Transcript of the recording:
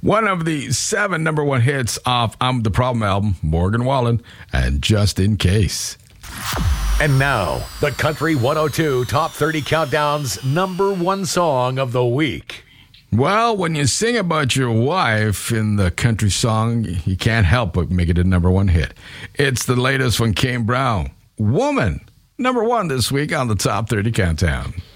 One of the 7 number one hits off I'm the Problem album, Morgan Wallen, and Just in Case. And now, the Country 102 Top 30 Countdown's number one song of the week. Well, when you sing about your wife in the country song, you can't help but make it a number one hit. It's the latest from Kane Brown, Woman, number one this week on the Top 30 Countdown.